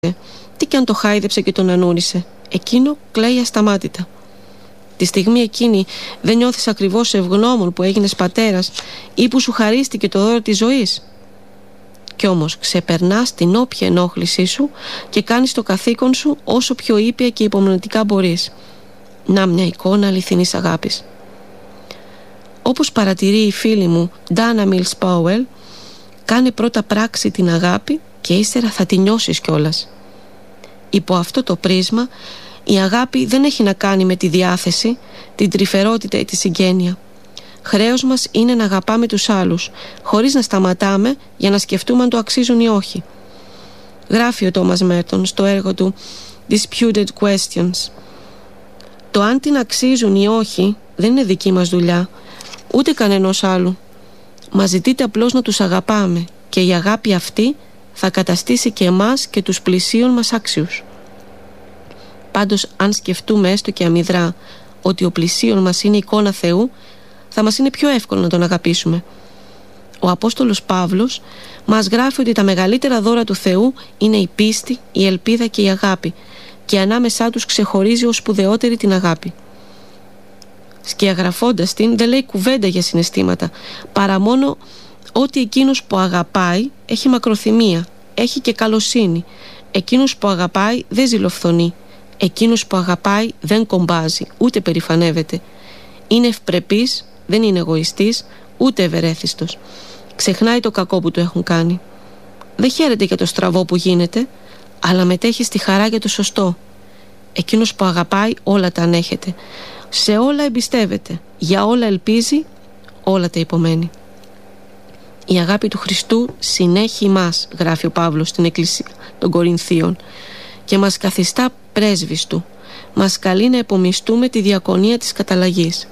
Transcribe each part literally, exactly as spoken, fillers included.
Τι κι αν το χάιδεψε και τον ανούρισε, εκείνο κλαίει ασταμάτητα. Τη στιγμή εκείνη δεν νιώθεις ακριβώς ευγνώμων που έγινες πατέρας ή που σου χαρίστηκε το δώρο της ζωής? Κι όμως ξεπερνάς την όποια ενόχλησή σου και κάνεις το καθήκον σου όσο πιο ήπια και υπομονετικά μπορείς. Να μια εικόνα αληθινής αγάπης. Όπως παρατηρεί η φίλη μου Dana Mills Powell, κάνε πρώτα πράξη την αγάπη και ύστερα θα τη νιώσεις κιόλας. Υπό αυτό το πρίσμα, η αγάπη δεν έχει να κάνει με τη διάθεση, την τρυφερότητα ή τη συγγένεια. Χρέος μας είναι να αγαπάμε τους άλλους, χωρίς να σταματάμε για να σκεφτούμε αν το αξίζουν ή όχι. Γράφει ο Τόμας Μέρτον στο έργο του Disputed Questions. Το αν την αξίζουν ή όχι δεν είναι δική μας δουλειά, ούτε κανενός άλλου. Μας ζητείτε απλώς να τους αγαπάμε και η αγάπη αυτή θα καταστήσει και εμάς και τους πλησίων μας άξιους. Πάντως, αν σκεφτούμε έστω και αμυδρά ότι ο πλησίον μας είναι εικόνα Θεού, θα μας είναι πιο εύκολο να τον αγαπήσουμε. Ο Απόστολος Παύλος μας γράφει ότι τα μεγαλύτερα δώρα του Θεού είναι η πίστη, η ελπίδα και η αγάπη, και ανάμεσά τους ξεχωρίζει ως σπουδαιότερη την αγάπη. Σκιαγραφώντας την, δεν λέει κουβέντα για συναισθήματα, παρά μόνο ότι εκείνος που αγαπάει έχει μακροθυμία, έχει και καλοσύνη. Εκείνος που αγαπάει δεν ζηλοφθονεί. Εκείνος που αγαπάει δεν κομπάζει, ούτε περηφανεύεται. Είναι ευπρεπής, δεν είναι εγωιστής, ούτε ευερέθιστος. Ξεχνάει το κακό που του έχουν κάνει. Δεν χαίρεται για το στραβό που γίνεται, αλλά μετέχει στη χαρά για το σωστό. Εκείνος που αγαπάει όλα τα ανέχεται. Σε όλα εμπιστεύεται, για όλα ελπίζει, όλα τα υπομένει. Η αγάπη του Χριστού συνέχει μας, γράφει ο Παύλος στην Εκκλησία των Κορινθίων, και μας καθιστά πρέσβεις του. Μας καλεί να επομιστούμε τη διακονία της καταλλαγής.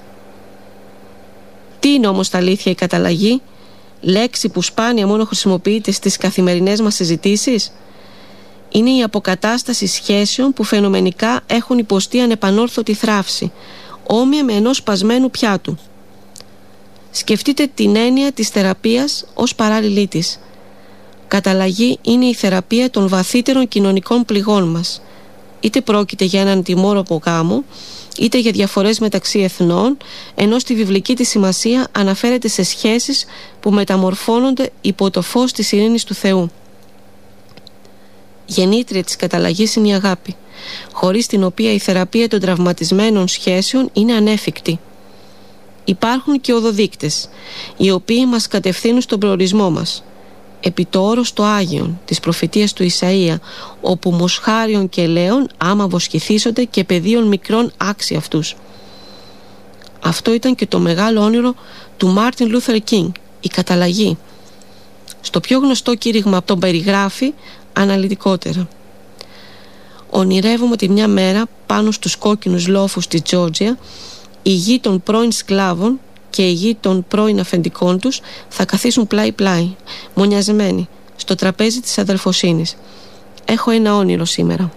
Τι είναι όμως τα αλήθεια η καταλλαγή? Λέξη που σπάνια μόνο χρησιμοποιείται στις καθημερινές μας συζητήσεις? Είναι η αποκατάσταση σχέσεων που φαινομενικά έχουν υποστεί ανεπανόρθωτη θράψη, όμοια με ενός σπασμένου πιάτου. Σκεφτείτε την έννοια της θεραπείας ως παράλληλή της. Καταλλαγή είναι η θεραπεία των βαθύτερων κοινωνικών πληγών μας. Είτε πρόκειται για έναν τιμόροπο γάμο, είτε για διαφορές μεταξύ εθνών, ενώ στη βιβλική της σημασία αναφέρεται σε σχέσεις που μεταμορφώνονται υπό το φως της ειρήνης του Θεού. Γεννήτρια της καταλλαγής είναι η αγάπη, χωρίς την οποία η θεραπεία των τραυματισμένων σχέσεων είναι ανέφικτη. Υπάρχουν και οδοδείκτες, οι οποίοι μας κατευθύνουν στον προορισμό μας. Επί το όρος το Άγιον της προφητείας του Ισαΐα, όπου μοσχάριον και λέων άμα βοσκηθήσονται και παιδίων μικρών άξι αυτούς. Αυτό ήταν και το μεγάλο όνειρο του Μάρτιν Λούθερ Κίνγκ, η καταλλαγή. Στο πιο γνωστό κήρυγμα τον περιγράφει αναλυτικότερα. Ονειρεύομαι ότι μια μέρα πάνω στους κόκκινους λόφους της Τζόρτζια, η γη των πρώην σκλάβων και η γη των πρώην αφεντικών τους θα καθίσουν πλάι-πλάι, μονιασμένοι, στο τραπέζι της αδελφοσύνης. Έχω ένα όνειρο σήμερα.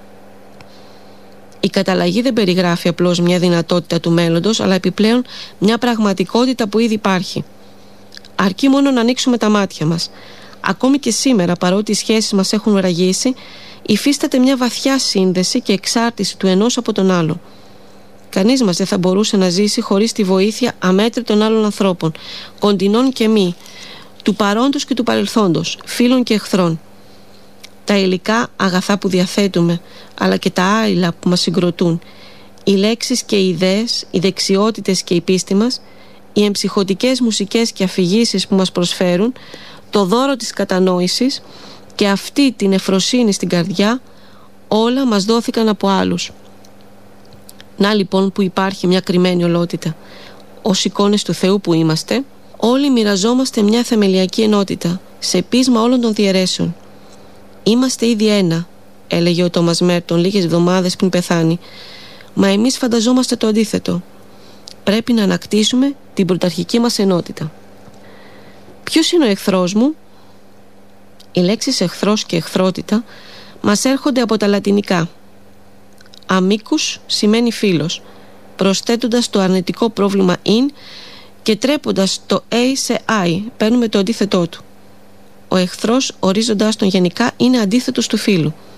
Η καταλλαγή δεν περιγράφει απλώς μια δυνατότητα του μέλλοντος, αλλά επιπλέον μια πραγματικότητα που ήδη υπάρχει. Αρκεί μόνο να ανοίξουμε τα μάτια μας. Ακόμη και σήμερα, παρότι οι σχέσεις μας έχουν ραγίσει, υφίσταται μια βαθιά σύνδεση και εξάρτηση του ενός από τον άλλο. Κανείς μας δεν θα μπορούσε να ζήσει χωρίς τη βοήθεια αμέτρητων άλλων ανθρώπων, κοντινών και μη, του παρόντος και του παρελθόντος, φίλων και εχθρών. Τα υλικά αγαθά που διαθέτουμε, αλλά και τα άειλα που μας συγκροτούν, οι λέξεις και οι ιδέες, οι δεξιότητες και η πίστη μας, οι εμψυχωτικές μουσικές και αφηγήσεις που μας προσφέρουν, το δώρο της κατανόησης και αυτή την ευφροσύνη στην καρδιά, όλα μας δόθηκαν από άλλους. Να λοιπόν που υπάρχει μια κρυμμένη ολότητα. Ως εικόνες του Θεού που είμαστε, όλοι μοιραζόμαστε μια θεμελιακή ενότητα, σε πείσμα όλων των διαιρέσεων. Είμαστε ήδη ένα, έλεγε ο Τόμας Μέρτον λίγες εβδομάδες πριν πεθάνει, μα εμείς φανταζόμαστε το αντίθετο. Πρέπει να ανακτήσουμε την πρωταρχική μας ενότητα. Ποιος είναι ο εχθρός μου? Οι λέξεις εχθρός και εχθρότητα μας έρχονται από τα λατινικά. Αμίκους σημαίνει φίλος, προσθέτοντας το αρνητικό πρόβλημα in και τρέποντας το a σε I, παίρνουμε το αντίθετό του. Ο εχθρός, ορίζοντας τον γενικά, είναι αντίθετος του φίλου.